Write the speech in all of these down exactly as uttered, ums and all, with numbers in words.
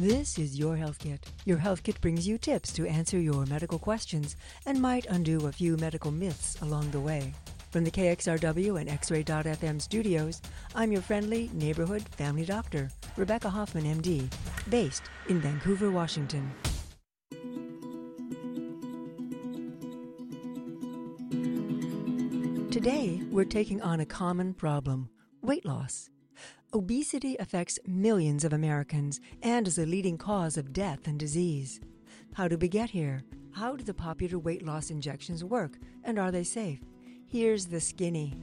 This is Your Health Kit. Your Health Kit brings you tips to answer your medical questions and might undo a few medical myths along the way. From the K X R W and X-Ray dot F M studios, I'm your friendly neighborhood family doctor, Rebecca Hoffman, M D, based in Vancouver, Washington. Today, we're taking on a common problem, weight loss. Obesity affects millions of Americans and is a leading cause of death and disease. How did we get here? How do the popular weight loss injections work, and are they safe? Here's the skinny.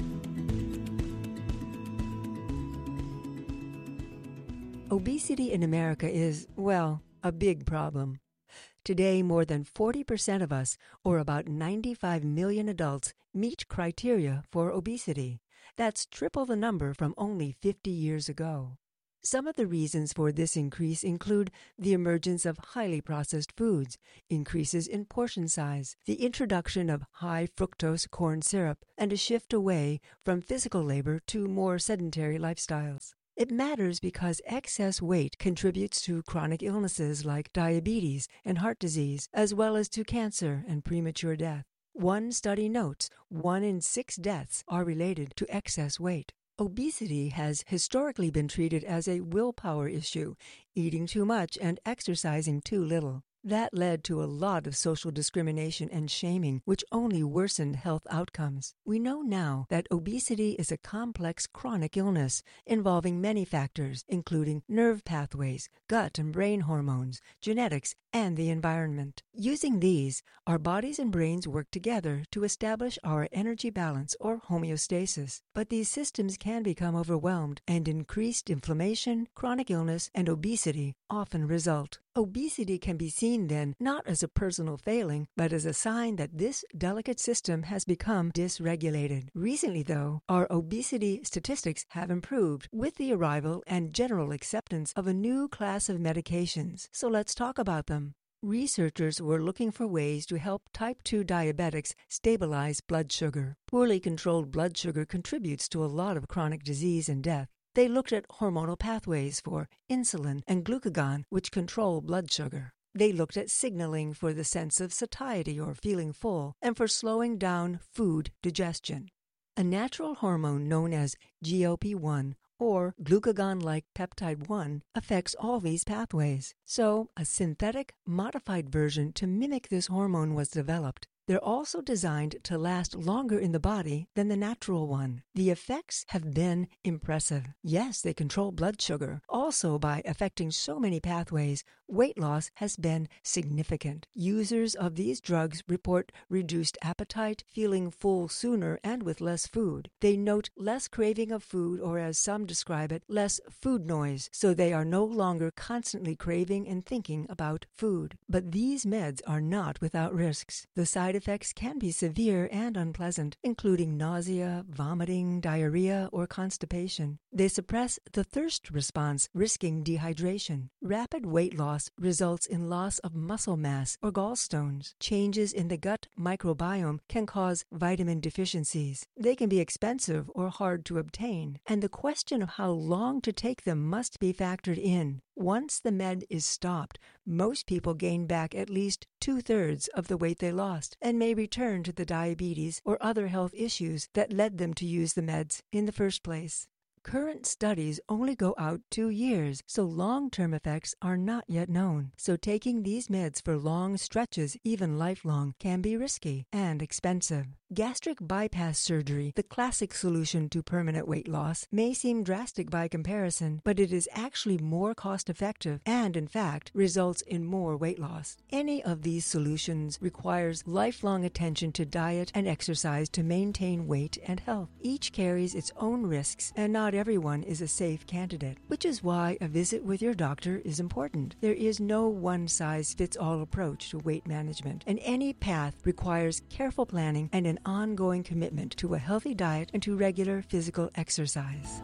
Obesity in America is, well, a big problem. Today, more than forty percent of us, or about ninety-five million adults, meet criteria for obesity. That's triple the number from only fifty years ago. Some of the reasons for this increase include the emergence of highly processed foods, increases in portion size, the introduction of high fructose corn syrup, and a shift away from physical labor to more sedentary lifestyles. It matters because excess weight contributes to chronic illnesses like diabetes and heart disease, as well as to cancer and premature death. One study notes one in six deaths are related to excess weight. Obesity has historically been treated as a willpower issue, eating too much and exercising too little. That led to a lot of social discrimination and shaming, which only worsened health outcomes. We know now that obesity is a complex chronic illness involving many factors, including nerve pathways, gut and brain hormones, genetics, and the environment. Using these, our bodies and brains work together to establish our energy balance or homeostasis. But these systems can become overwhelmed, and increased inflammation, chronic illness, and obesity often result. Obesity can be seen then not as a personal failing, but as a sign that this delicate system has become dysregulated. Recently, though, our obesity statistics have improved with the arrival and general acceptance of a new class of medications. So let's talk about them. Researchers were looking for ways to help type two diabetics stabilize blood sugar. Poorly controlled blood sugar contributes to a lot of chronic disease and death. They looked at hormonal pathways for insulin and glucagon, which control blood sugar. They looked at signaling for the sense of satiety or feeling full, and for slowing down food digestion. A natural hormone known as G L P one, or glucagon-like peptide one, affects all these pathways. So, a synthetic, modified version to mimic this hormone was developed. They're also designed to last longer in the body than the natural one. The effects have been impressive. Yes, they control blood sugar. Also, by affecting so many pathways, weight loss has been significant. Users of these drugs report reduced appetite, feeling full sooner and with less food. They note less craving of food, or as some describe it, less food noise, so they are no longer constantly craving and thinking about food. But these meds are not without risks. The side effects can be severe and unpleasant, including nausea, vomiting, diarrhea, or constipation. They suppress the thirst response, risking dehydration. Rapid weight loss results in loss of muscle mass or gallstones. Changes in the gut microbiome can cause vitamin deficiencies. They can be expensive or hard to obtain, and the question of how long to take them must be factored in. Once the med is stopped, most people gain back at least two-thirds of the weight they lost and may return to the diabetes or other health issues that led them to use the meds in the first place. Current studies only go out two years, so long-term effects are not yet known. So taking these meds for long stretches, even lifelong, can be risky and expensive. Gastric bypass surgery, the classic solution to permanent weight loss, may seem drastic by comparison, but it is actually more cost-effective and, in fact, results in more weight loss. Any of these solutions requires lifelong attention to diet and exercise to maintain weight and health. Each carries its own risks, and not everyone is a safe candidate, which is why a visit with your doctor is important. There is no one-size-fits-all approach to weight management, and any path requires careful planning and an ongoing commitment to a healthy diet and to regular physical exercise.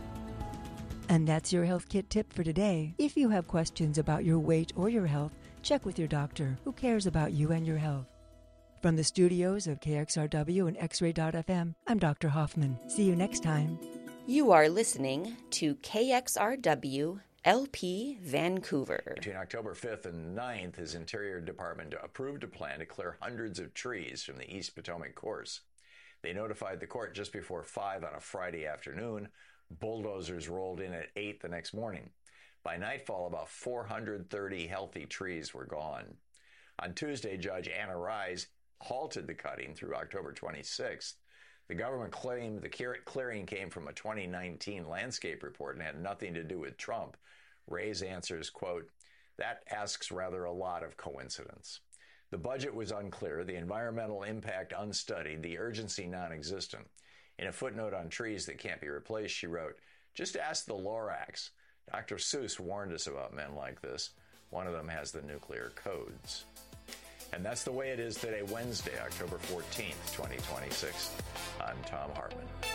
And that's your Health Kit tip for today. If you have questions about your weight or your health, check with your doctor who cares about you and your health. From the studios of K X R W and X-Ray dot F M, I'm Doctor Hoffman. See you next time. You are listening to K X R W L P Vancouver. Between October fifth and ninth, his Interior Department approved a plan to clear hundreds of trees from the East Potomac course. They notified the court just before five on a Friday afternoon. Bulldozers rolled in at eight the next morning. By nightfall, about four hundred thirty healthy trees were gone. On Tuesday, Judge Anna Rise halted the cutting through October twenty-sixth. The government claimed the clearing came from a twenty nineteen landscape report and had nothing to do with Trump. Ray's answers, quote, "That asks rather a lot of coincidence." The budget was unclear, the environmental impact unstudied, the urgency non-existent. In a footnote on trees that can't be replaced, she wrote, "Just ask the Lorax. Doctor Seuss warned us about men like this. One of them has the nuclear codes." And that's the way it is today, Wednesday, October fourteenth, twenty twenty-six. I'm Thom Hartmann.